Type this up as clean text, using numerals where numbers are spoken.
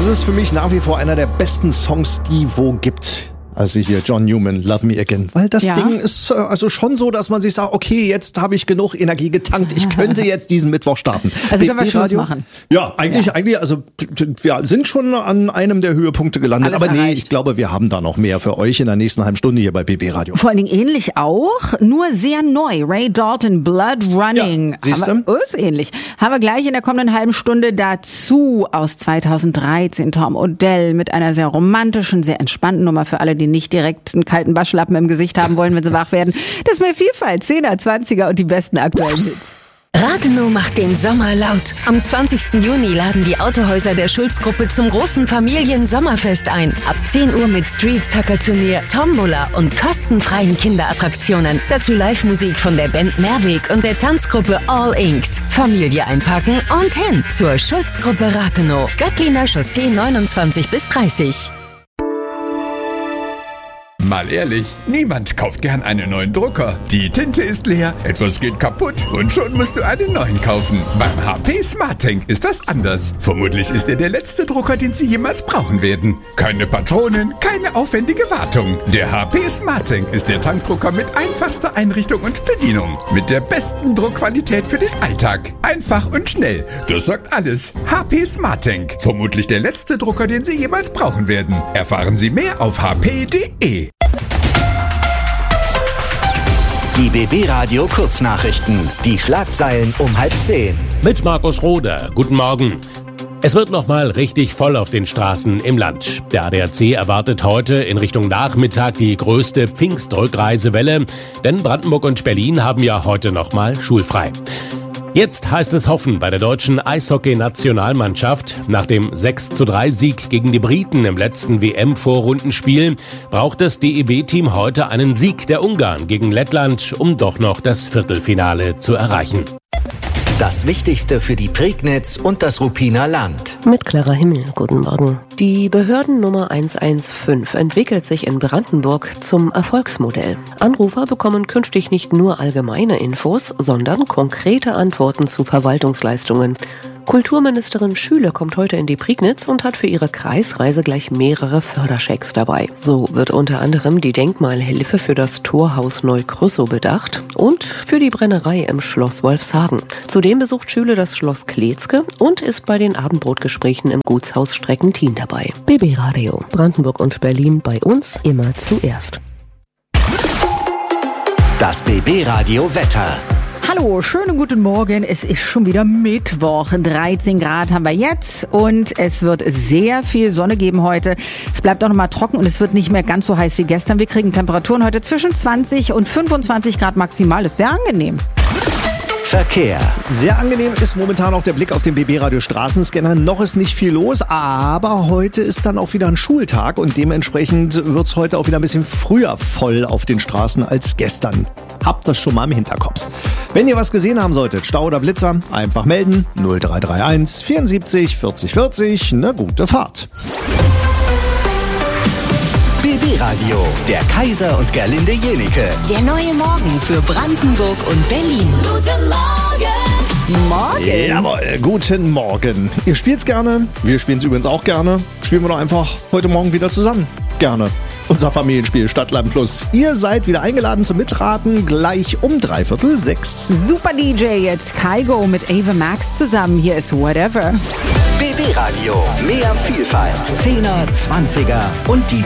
Das ist für mich nach wie vor einer der besten Songs, die wo gibt. Also hier John Newman, Love Me Again. Weil das Ding ist also schon so, dass man sich sagt, okay, jetzt habe ich genug Energie getankt, ich könnte jetzt diesen Mittwoch starten. Also können wir Schluss machen? Ja, eigentlich, also wir sind schon an einem der Höhepunkte gelandet. Alles aber nee, erreicht. ich glaube, wir haben da noch mehr für euch in der nächsten halben Stunde hier bei BB Radio. Vor allen Dingen ähnlich auch, nur sehr neu. Ray Dalton, Blood Running. Ja, siehst du? Ist ähnlich. Haben wir gleich in der kommenden halben Stunde dazu aus 2013 Tom Odell mit einer sehr romantischen, sehr entspannten Nummer für alle, die nicht direkt einen kalten Waschlappen im Gesicht haben wollen, wenn sie wach werden. Das ist mehr Vielfalt, 10er, 20er und die besten aktuellen Hits. Rathenow macht den Sommer laut. Am 20. Juni laden die Autohäuser der Schulz-Gruppe zum großen Familien-Sommerfest ein. Ab 10 Uhr mit Street-Soccer-Turnier, Tombola und kostenfreien Kinderattraktionen. Dazu Live-Musik von der Band Mehrweg und der Tanzgruppe All Inks. Familie einpacken und hin zur Schulz-Gruppe Rathenow. Göttliner Chaussee 29 bis 30. Mal ehrlich, niemand kauft gern einen neuen Drucker. Die Tinte ist leer, etwas geht kaputt und schon musst du einen neuen kaufen. Beim HP SmartTank ist das anders. Vermutlich ist er der letzte Drucker, den Sie jemals brauchen werden. Keine Patronen, keine aufwendige Wartung. Der HP SmartTank ist der Tankdrucker mit einfachster Einrichtung und Bedienung. Mit der besten Druckqualität für den Alltag. Einfach und schnell. Das sagt alles. HP SmartTank. Vermutlich der letzte Drucker, den Sie jemals brauchen werden. Erfahren Sie mehr auf hp.de. Die BB Radio Kurznachrichten. Die Schlagzeilen um 9:30. Mit Markus Roder. Guten Morgen. Es wird nochmal richtig voll auf den Straßen im Land. Der ADAC erwartet heute in Richtung Nachmittag die größte Pfingstrückreisewelle, denn Brandenburg und Berlin haben ja heute nochmal schulfrei. Jetzt heißt es hoffen bei der deutschen Eishockey-Nationalmannschaft. Nach dem 6:3-Sieg gegen die Briten im letzten WM-Vorrundenspiel braucht das DEB-Team heute einen Sieg der Ungarn gegen Lettland, um doch noch das Viertelfinale zu erreichen. Das Wichtigste für die Prignitz und das Ruppiner Land. Mit klarer Himmel, guten Morgen. Die Behördennummer 115 entwickelt sich in Brandenburg zum Erfolgsmodell. Anrufer bekommen künftig nicht nur allgemeine Infos, sondern konkrete Antworten zu Verwaltungsleistungen. Kulturministerin Schüle kommt heute in die Prignitz und hat für ihre Kreisreise gleich mehrere Förderschecks dabei. So wird unter anderem die Denkmalhilfe für das Torhaus Neukrüssow bedacht und für die Brennerei im Schloss Wolfshagen. Zudem besucht Schüle das Schloss Kletzke und ist bei den Abendbrotgesprächen im Gutshaus Streckentin dabei. BB Radio, Brandenburg und Berlin, bei uns immer zuerst. Das BB Radio Wetter. Hallo, schönen guten Morgen. Es ist schon wieder Mittwoch. 13 Grad haben wir jetzt und es wird sehr viel Sonne geben heute. Es bleibt auch noch mal trocken und es wird nicht mehr ganz so heiß wie gestern. Wir kriegen Temperaturen heute zwischen 20 und 25 Grad maximal. Das ist sehr angenehm. Verkehr. Sehr angenehm ist momentan auch der Blick auf den BB Radio Straßenscanner. Noch ist nicht viel los, aber heute ist dann auch wieder ein Schultag und dementsprechend wird es heute auch wieder ein bisschen früher voll auf den Straßen als gestern. Habt das schon mal im Hinterkopf. Wenn ihr was gesehen haben solltet, Stau oder Blitzer, einfach melden. 0331 74 40 40. Eine gute Fahrt. BB Radio, der Kaiser und Gerlinde Jenike. Der neue Morgen für Brandenburg und Berlin. Guten Morgen! Morgen. Jawohl, guten Morgen. Ihr spielt's gerne, wir spielen's übrigens auch gerne. Spielen wir doch einfach heute Morgen wieder zusammen. Gerne. Unser Familienspiel Stadtland Plus. Ihr seid wieder eingeladen zum Mitraten, gleich um 5:45. Super DJ jetzt Kygo mit Ava Max zusammen. Hier ist Whatever. BB Radio, mehr Vielfalt. 10er, 20er und die